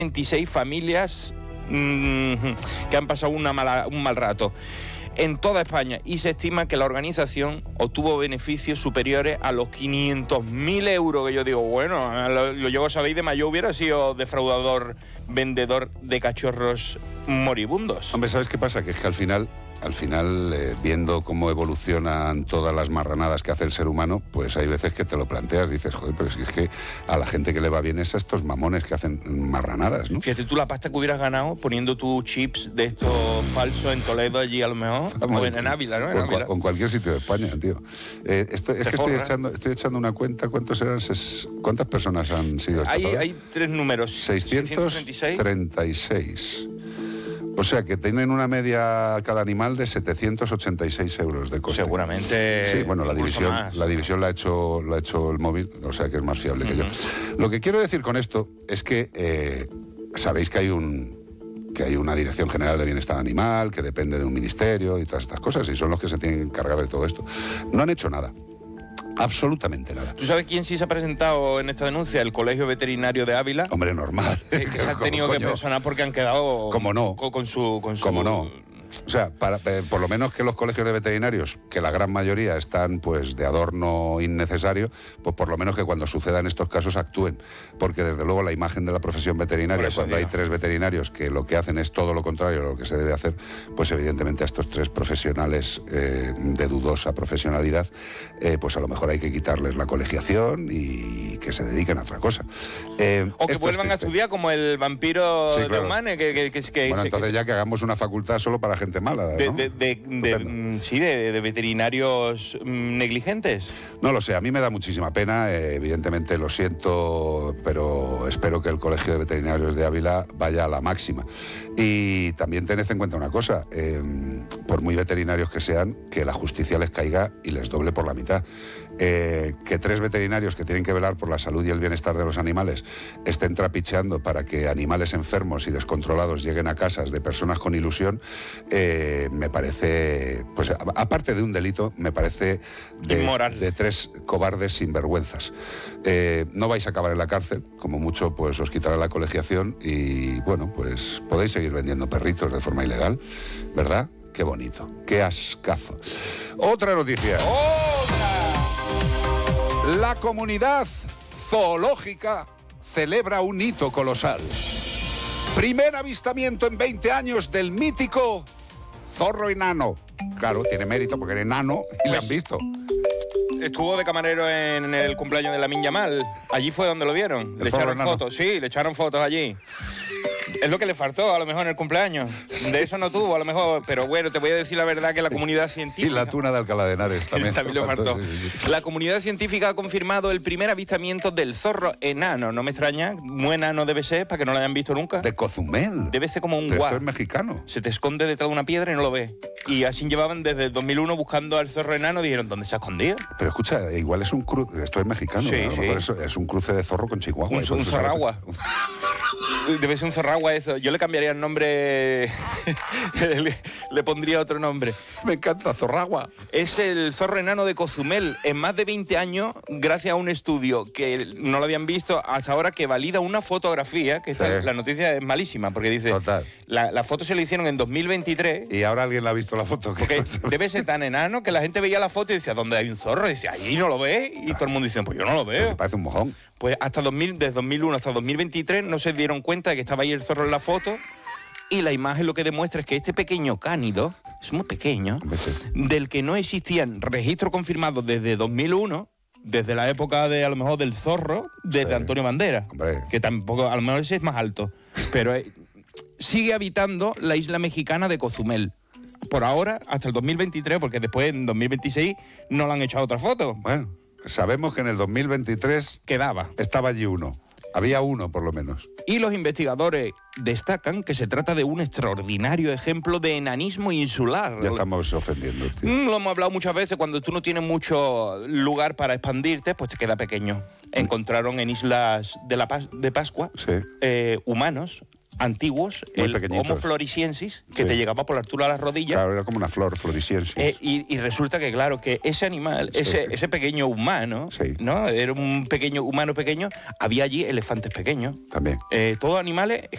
26 familias que han pasado un mal rato en toda España, y se estima que la organización obtuvo beneficios superiores a los 500.000 euros, que yo digo, bueno, lo llego a saber, de mayo hubiera sido defraudador, vendedor de cachorros moribundos. Hombre, ¿sabes qué pasa? Que es que al final, viendo cómo evolucionan todas las marranadas que hace el ser humano, pues hay veces que te lo planteas, dices, joder, pero si es que a la gente que le va bien es a estos mamones que hacen marranadas, ¿no? Fíjate tú la pasta que hubieras ganado poniendo tus chips de estos falsos en Toledo allí, a lo mejor, o en Ávila, ¿no? En cualquier sitio de España, tío. Estoy echando una cuenta, ¿cuántas personas han sido estafadas? Hay 3 números. 636. O sea, que tienen una media cada animal de 786 euros de coste. Seguramente. Sí, bueno, la división la ha hecho el móvil, o sea que es más fiable que yo. Lo que quiero decir con esto es que sabéis que hay una Dirección General de Bienestar Animal, que depende de un ministerio y todas estas cosas, y son los que se tienen que encargar de todo esto. No han hecho nada. Absolutamente nada. ¿Tú sabes quién sí se ha presentado en esta denuncia? El Colegio Veterinario de Ávila. Hombre, normal. Que se ha tenido que personar porque han quedado... ¿Cómo no? Con su... ¿Cómo no? O sea, por lo menos que los colegios de veterinarios, que la gran mayoría están pues de adorno innecesario, pues por lo menos que cuando sucedan estos casos actúen, porque desde luego la imagen de la profesión veterinaria, cuando hay 3 veterinarios que lo que hacen es todo lo contrario a lo que se debe hacer, pues evidentemente a estos 3 profesionales de dudosa profesionalidad, pues a lo mejor hay que quitarles la colegiación y que se dediquen a otra cosa. O que vuelvan a estudiar como el vampiro, sí, claro, de Humane, bueno, entonces ya que hagamos una facultad solo para gente mala, ¿no? de veterinarios negligentes. No lo sé, a mí me da muchísima pena, evidentemente lo siento, pero espero que el Colegio de Veterinarios de Ávila vaya a la máxima. Y también tened en cuenta una cosa, por muy veterinarios que sean, que la justicia les caiga y les doble por la mitad. Que 3 veterinarios que tienen que velar por la salud y el bienestar de los animales estén trapicheando para que animales enfermos y descontrolados lleguen a casas de personas con ilusión, me parece, pues aparte de un delito, me parece inmoral, de 3 cobardes sinvergüenzas. No vais a acabar en la cárcel, como mucho pues os quitará la colegiación y bueno, pues podéis seguir vendiendo perritos de forma ilegal, ¿verdad? Qué bonito, qué ascazo. Otra noticia. La comunidad zoológica celebra un hito colosal. Primer avistamiento en 20 años del mítico zorro enano. Claro, tiene mérito porque era enano y le han visto. Estuvo de camarero en el cumpleaños de Lamine Yamal. Allí fue donde lo vieron. Le echaron fotos. Sí, le echaron fotos allí. Es lo que le faltó, a lo mejor, en el cumpleaños. De eso no tuvo, a lo mejor. Pero bueno, te voy a decir la verdad que la comunidad científica... Y la tuna de Alcalá de Henares también. También le faltó. Sí. La comunidad científica ha confirmado el primer avistamiento del zorro enano. No me extraña, muy enano debe ser, para que no lo hayan visto nunca. De Cozumel. Debe ser como un guau. Esto es mexicano. Se te esconde detrás de una piedra y no lo ves. Y así llevaban desde el 2001 buscando al zorro enano. Dijeron, ¿dónde se ha escondido? Pero escucha, igual es un cruce... Esto es mexicano. Sí, a lo mejor es un cruce de zorro con chihuahua. Un zorragua. Debe ser un zorragua eso. Yo le cambiaría el nombre... le pondría otro nombre. Me encanta, zorragua. Es el zorro enano de Cozumel. En más de 20 años, gracias a un estudio que no lo habían visto hasta ahora, que valida una fotografía, que la noticia es malísima, porque dice... Total. La foto se la hicieron en 2023. Y ahora alguien la ha visto la foto. Porque debe ser tan enano que la gente veía la foto y decía, ¿dónde hay un zorro? Y decía, ahí no lo ves. Y todo el mundo dice, pues yo no lo veo. Pues parece un mojón. Pues desde 2001 hasta 2023 no se dieron cuenta de que estaba ahí el zorro en la foto, y la imagen lo que demuestra es que este pequeño cánido, es muy pequeño, del que no existían registros confirmados desde 2001, desde la época de, a lo mejor, del zorro, desde Antonio Banderas, que tampoco, a lo mejor ese es más alto, pero sigue habitando la isla mexicana de Cozumel. Por ahora, hasta el 2023, porque después en 2026 no le han echado otra foto. Bueno, sabemos que en el 2023 estaba allí uno. Había uno, por lo menos. Y los investigadores destacan que se trata de un extraordinario ejemplo de enanismo insular. Ya estamos ofendiendo, tío. Lo hemos hablado muchas veces, cuando tú no tienes mucho lugar para expandirte, pues te queda pequeño. Encontraron en islas de Pascua humanos antiguos, el Homo floresiensis, que te llegaba por la altura de las rodillas. Claro, era como una flor floresiensis. Y resulta que, claro, que ese animal, ese pequeño humano, ¿no? Era un pequeño humano pequeño, había allí elefantes pequeños. También. Todos animales